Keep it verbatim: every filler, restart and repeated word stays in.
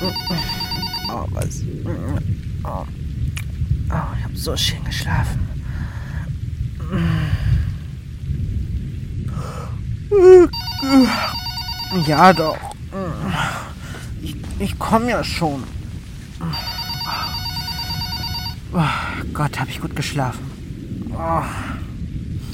Oh, was? Oh, oh ich habe so schön geschlafen. Ja, doch. Ich, ich komme ja schon. Oh Gott, habe ich gut geschlafen. Oh.